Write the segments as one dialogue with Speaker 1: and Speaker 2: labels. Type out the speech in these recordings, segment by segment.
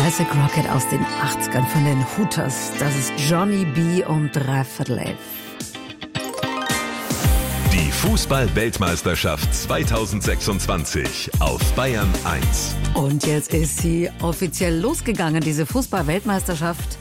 Speaker 1: Classic Rocket aus den 80ern von den Hooters. Das ist Johnny B. und Dreiviertel elf.
Speaker 2: Die Fußball-Weltmeisterschaft 2026 auf Bayern 1.
Speaker 1: Und jetzt ist sie offiziell losgegangen, diese Fußball-Weltmeisterschaft.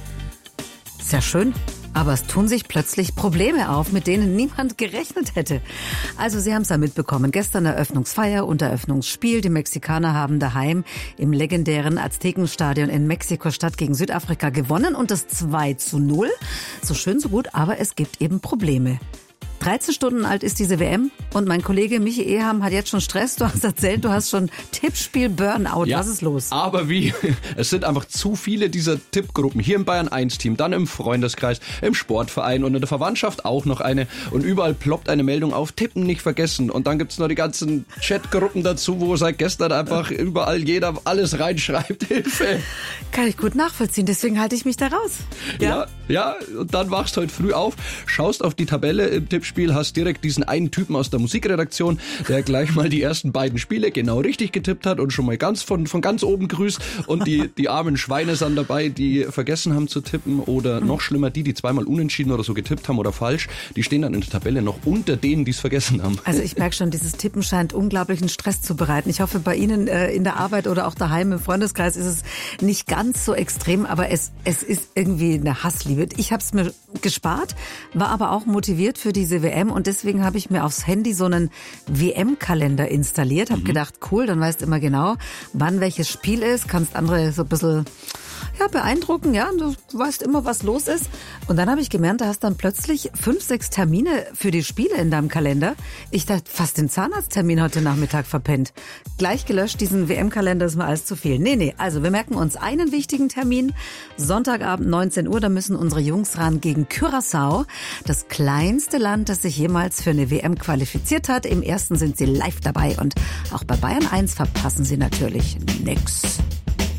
Speaker 1: Sehr schön. Aber es tun sich plötzlich Probleme auf, mit denen niemand gerechnet hätte. Also Sie haben es ja mitbekommen. Gestern Eröffnungsfeier und Eröffnungsspiel. Die Mexikaner haben daheim im legendären Aztekenstadion in Mexiko-Stadt gegen Südafrika gewonnen. Und das 2:0. So schön, so gut, aber es gibt eben Probleme. 13 Stunden alt ist diese WM und mein Kollege Michi Eham hat jetzt schon Stress. Du hast erzählt, du hast schon Tippspiel-Burnout.
Speaker 3: Ja,
Speaker 1: was ist los?
Speaker 3: Aber wie? Es sind einfach zu viele dieser Tippgruppen. Hier im Bayern-1-Team, dann im Freundeskreis, im Sportverein und in der Verwandtschaft auch noch eine. Und überall ploppt eine Meldung auf, Tippen nicht vergessen. Und dann gibt's noch die ganzen Chatgruppen dazu, wo seit gestern einfach überall jeder alles reinschreibt. Hilfe!
Speaker 1: Kann ich gut nachvollziehen, deswegen halte ich mich da raus.
Speaker 3: Ja, und dann wachst du heute früh auf, schaust auf die Tabelle im Tippspiel, hast direkt diesen einen Typen aus der Musikredaktion, der gleich mal die ersten beiden Spiele genau richtig getippt hat und schon mal von ganz oben grüßt. Und die armen Schweine sind dabei, die vergessen haben zu tippen oder noch schlimmer, die zweimal unentschieden oder so getippt haben oder falsch, die stehen dann in der Tabelle noch unter denen, die es vergessen haben.
Speaker 1: Also ich merke schon, dieses Tippen scheint unglaublichen Stress zu bereiten. Ich hoffe, bei Ihnen in der Arbeit oder auch daheim im Freundeskreis ist es nicht ganz so extrem, aber es ist irgendwie eine Hassliebe. Ich habe es mir gespart, war aber auch motiviert für diese WM und deswegen habe ich mir aufs Handy so einen WM-Kalender installiert. Habe gedacht, cool, dann weißt du immer genau, wann welches Spiel ist, kannst andere so ein bisschen beeindrucken, ja, du weißt immer, was los ist. Und dann habe ich gemerkt, du hast dann plötzlich 5, 6 Termine für die Spiele in deinem Kalender. Ich dachte, fast den Zahnarzttermin heute Nachmittag verpennt. Gleich gelöscht, diesen WM-Kalender ist mir alles zu viel. Nee, also wir merken uns einen wichtigen Termin. Sonntagabend 19 Uhr, da müssen unsere Jungs ran gegen Curaçao. Das kleinste Land, das sich jemals für eine WM qualifiziert hat. Im ersten sind sie live dabei und auch bei Bayern 1 verpassen sie natürlich nix.